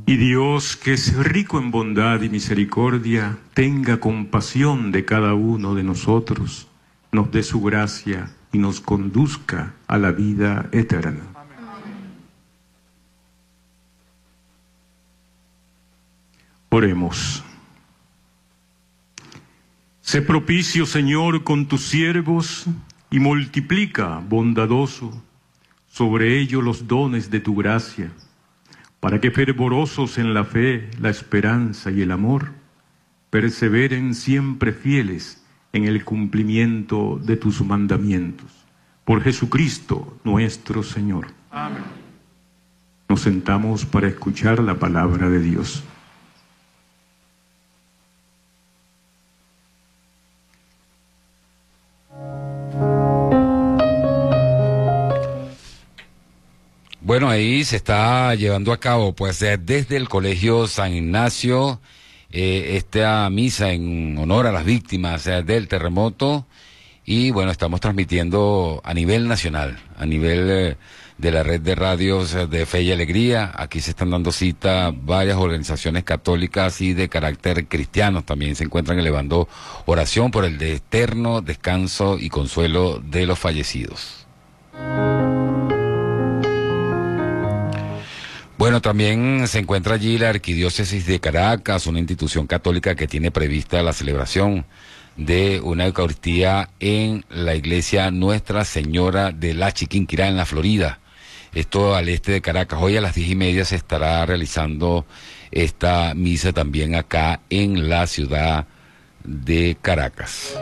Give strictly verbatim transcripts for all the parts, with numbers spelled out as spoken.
Y Dios, que es rico en bondad y misericordia, tenga compasión de cada uno de nosotros, nos dé su gracia y nos conduzca a la vida eterna. Oremos. Sé propicio, Señor, con tus siervos y multiplica, bondadoso, sobre ellos los dones de tu gracia, para que fervorosos en la fe, la esperanza y el amor, perseveren siempre fieles en el cumplimiento de tus mandamientos. Por Jesucristo nuestro Señor. Amén. Nos sentamos para escuchar la palabra de Dios. Bueno, ahí se está llevando a cabo, pues, desde el Colegio San Ignacio, eh, esta misa en honor a las víctimas eh, del terremoto, y bueno, estamos transmitiendo a nivel nacional, a nivel eh, de la red de radios eh, de Fe y Alegría. Aquí se están dando cita varias organizaciones católicas y de carácter cristiano. También se encuentran elevando oración por el eterno descanso y consuelo de los fallecidos. Bueno, también se encuentra allí la Arquidiócesis de Caracas, una institución católica que tiene prevista la celebración de una Eucaristía en la iglesia Nuestra Señora de la Chiquinquirá, en la Florida. Esto al este de Caracas. Hoy a las diez y media se estará realizando esta misa también acá en la ciudad de Caracas.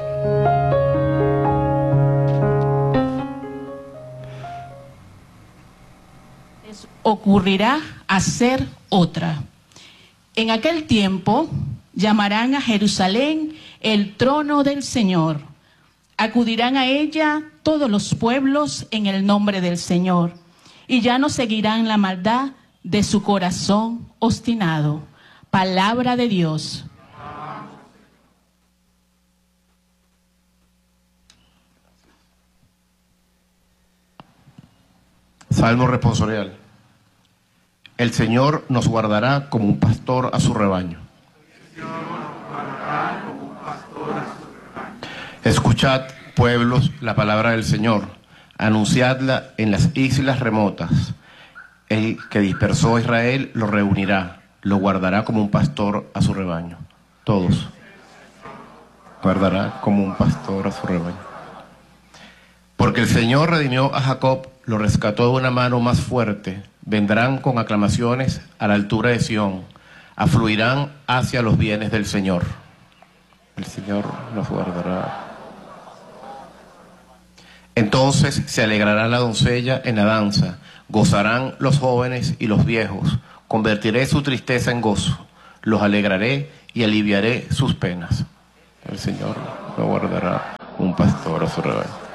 Ocurrirá a ser otra. En aquel tiempo llamarán a Jerusalén el trono del Señor. Acudirán a ella todos los pueblos en el nombre del Señor, y ya no seguirán la maldad de su corazón obstinado. Palabra de Dios. Salmo responsorial. El Señor nos guardará como un pastor a su rebaño. Escuchad, pueblos, la palabra del Señor. Anunciadla en las islas remotas. El que dispersó a Israel lo reunirá, lo guardará como un pastor a su rebaño. Todos. Guardará como un pastor a su rebaño. Porque el Señor redimió a Jacob, lo rescató de una mano más fuerte. Vendrán con aclamaciones a la altura de Sión, afluirán hacia los bienes del Señor. El Señor nos guardará. Entonces se alegrará la doncella en la danza, gozarán los jóvenes y los viejos. Convertiré su tristeza en gozo, los alegraré y aliviaré sus penas. El Señor nos guardará un pastor a su rebaño.